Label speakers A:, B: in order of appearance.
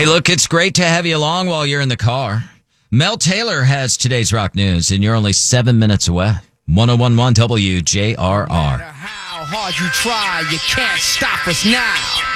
A: Hey, look, it's great to have you along while you're in the car. Mel Taylor has today's rock news, and you're only 7 minutes away. 101.1 WJRR.
B: No matter how hard you try, you can't stop us now.